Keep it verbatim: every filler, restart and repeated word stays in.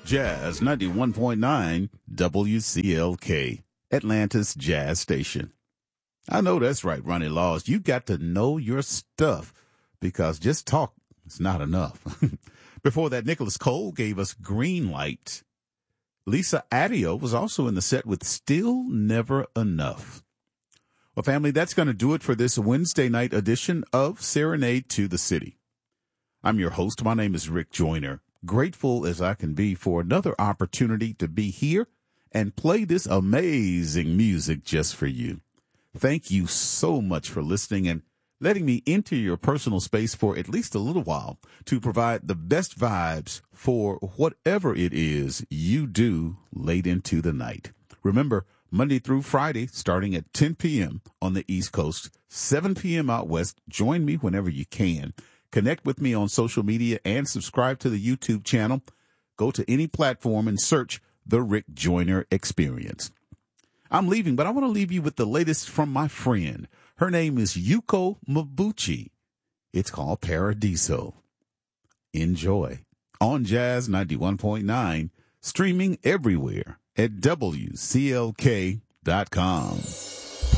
Jazz ninety-one point nine W C L K, Atlanta's Jazz Station. I know that's right, Ronnie Laws. You got to know your stuff because just talk is not enough. Before that, Nicholas Cole gave us Green Light. Lisa Adio was also in the set with Still Never Enough. Well, family, that's going to do it for this Wednesday night edition of Serenade to the City. I'm your host. My name is Rick Joyner. Grateful as I can be for another opportunity to be here and play this amazing music just for you. Thank you so much for listening and letting me into your personal space for at least a little while to provide the best vibes for whatever it is you do late into the night. Remember, Monday through Friday, starting at ten p.m. on the East Coast, seven p.m. out West. Join me whenever you can. Connect with me on social media and subscribe to the YouTube channel. Go to any platform and search The Rick Joyner Experience. I'm leaving, but I want to leave you with the latest from my friend. Her name is Yuko Mabuchi. It's called Paradiso. Enjoy on Jazz ninety-one point nine, streaming everywhere at W C L K dot com.